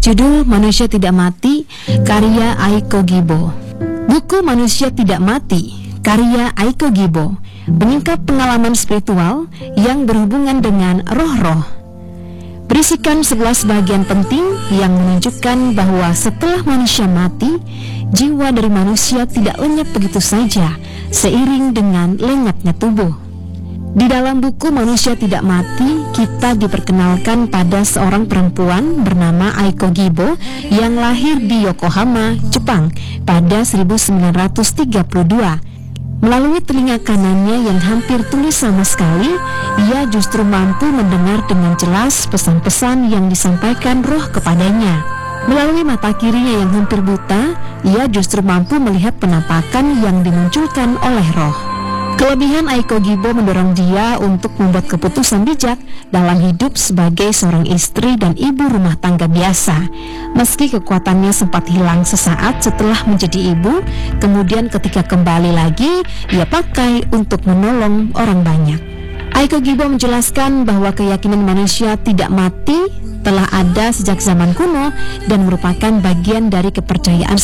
Judul Manusia Tidak Mati, karya Aiko Gibo. Buku Manusia Tidak Mati, karya Aiko Gibo, menyingkap pengalaman spiritual yang berhubungan dengan roh-roh. Berisikan 11 bagian penting yang menunjukkan bahwa setelah manusia mati, jiwa dari manusia tidak lenyap begitu saja seiring dengan lenyapnya tubuh. Di dalam buku Manusia Tidak Mati, kita diperkenalkan pada seorang perempuan bernama Aiko Gibo yang lahir di Yokohama, Jepang pada 1932. Melalui telinga kanannya yang hampir tuli sama sekali, ia justru mampu mendengar dengan jelas pesan-pesan yang disampaikan roh kepadanya. Melalui mata kirinya yang hampir buta, ia justru mampu melihat penampakan yang dimunculkan oleh roh. Kelebihan Aiko Gibo mendorong dia untuk membuat keputusan bijak dalam hidup sebagai seorang istri dan ibu rumah tangga biasa. Meski kekuatannya sempat hilang sesaat setelah menjadi ibu, kemudian ketika kembali lagi, ia pakai untuk menolong orang banyak. Aiko Gibo menjelaskan bahwa keyakinan manusia tidak mati telah ada sejak zaman kuno dan merupakan bagian dari kepercayaan